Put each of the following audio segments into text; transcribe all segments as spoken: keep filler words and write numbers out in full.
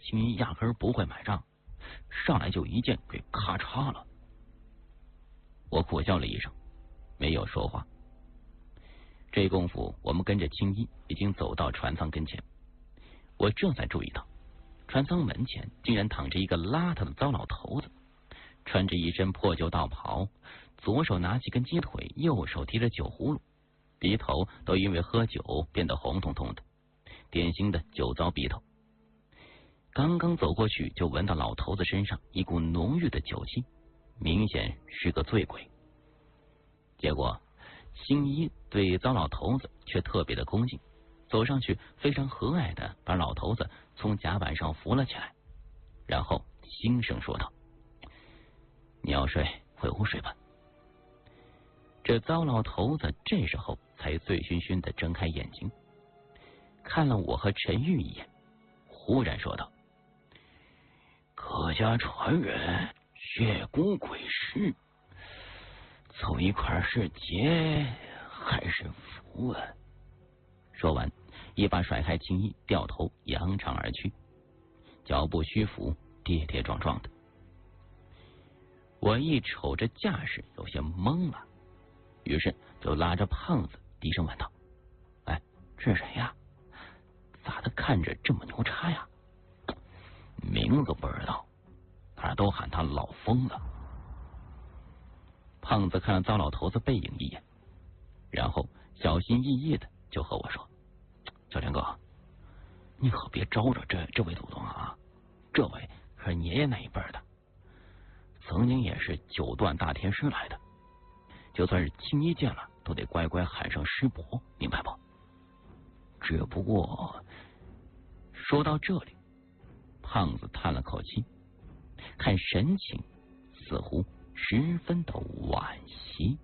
青衣压根儿不会买账，上来就一剑给咔嚓了。我苦笑了一声，没有说话。这功夫，我们跟着青衣已经走到船舱跟前，我这才注意到，船舱门前竟然躺着一个邋遢的糟老头子，穿着一身破旧道袍，左手拿起根鸡腿，右手提着酒葫芦，鼻头都因为喝酒变得红彤彤的，典型的酒糟鼻头。刚刚走过去，就闻到老头子身上一股浓郁的酒气，明显是个醉鬼。结果青衣对糟老头子却特别的恭敬，走上去非常和蔼的把老头子从甲板上扶了起来，然后轻声说道：你要睡回屋睡吧。这糟老头子这时候才醉醺醺的睁开眼睛，看了我和陈玉一眼，忽然说道：各家传人血骨鬼尸，凑一块是劫还是福啊？说完一把甩开青衣，掉头扬长而去，脚步虚浮，跌跌撞撞的。我一瞅这架势有些懵了，于是就拉着胖子低声问道：哎，这是谁呀？咋的看着这么牛叉呀？名字不知道，大家都喊他老疯子。胖子看了糟老头子背影一眼，然后小心翼翼的就和我说：小天哥，你可别招着这这位祖宗啊，这位可是爷爷那一辈的，曾经也是九段大天师来的，就算是青衣见了都得乖乖喊声师伯，明白不？只不过说到这里，胖子叹了口气，看神情似乎十分的惋惜。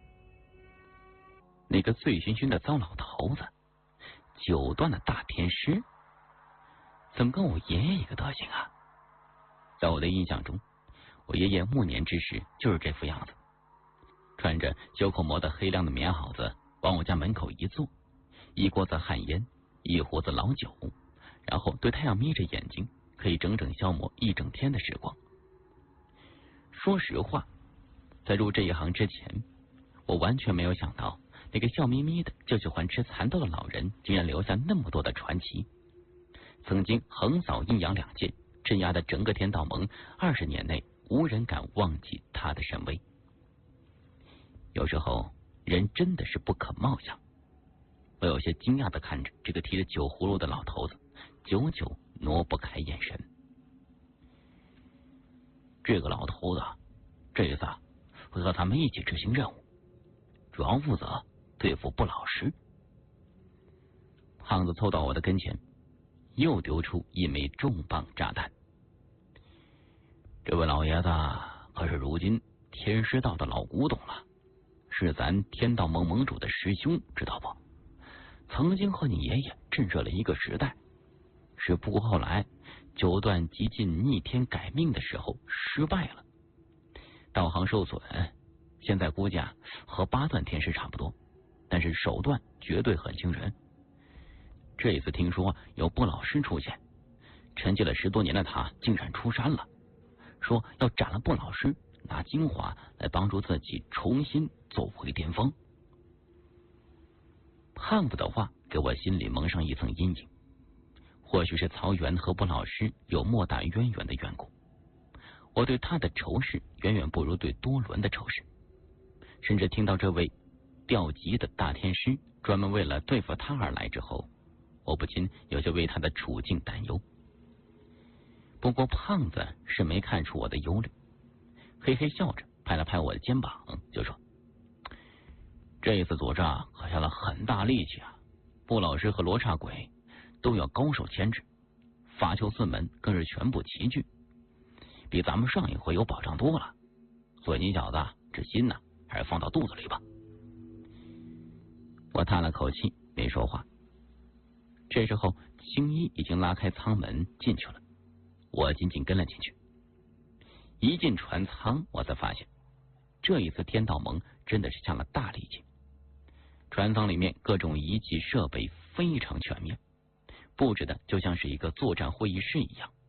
那个醉醺醺的糟老头子，九段的大天师，怎么跟我爷爷一个德行啊？在我的印象中，我爷爷暮年之时就是这副样子，穿着九口磨的黑亮的棉袄子，往我家门口一坐，一锅子旱烟，一壶子老酒，然后对太阳眯着眼睛，可以整整消磨一整天的时光。说实话，在入这一行之前，我完全没有想到那个笑眯眯的就喜欢吃蚕豆的老人竟然留下那么多的传奇，曾经横扫阴阳两界，镇压的整个天道盟，二十年内无人敢忘记他的神威。有时候人真的是不可貌相。我有些惊讶的看着这个提着酒葫芦的老头子，久久挪不开眼神。这个老头子这一次会和他们一起执行任务，主要负责对付不老实。胖子凑到我的跟前，又丢出一枚重磅炸弹。这位老爷子可是如今天师道的老古董了，是咱天道盟盟主的师兄，知道不？曾经和你爷爷震慑了一个时代，只不过后来九段极尽逆天改命的时候失败了，道行受损，现在估计啊和八段天师差不多，但是手段绝对很惊人。这一次听说有不老师出现，沉寂了十多年的他竟然出山了，说要斩了不老师，拿精华来帮助自己重新走回巅峰。胖子的话给我心里蒙上一层阴影，或许是曹元和不老师有莫大渊源的缘故，我对他的仇视远远不如对多伦的仇视，甚至听到这位调级的大天师专门为了对付他而来之后，我不禁有些为他的处境担忧。不过胖子是没看出我的忧虑，嘿嘿笑着拍了拍我的肩膀，就说：这一次组织啊可下了很大力气啊，不老师和罗刹鬼都要高手牵制，法丘四门更是全部齐聚，比咱们上一回有保障多了，所以你小子这心呢还是放到肚子里吧。我叹了口气没说话。这时候青衣已经拉开舱门进去了，我紧紧跟了进去。一进船舱，我才发现这一次天道盟真的是下了大力气。船舱里面各种仪器设备非常全面，布置的就像是一个作战会议室一样，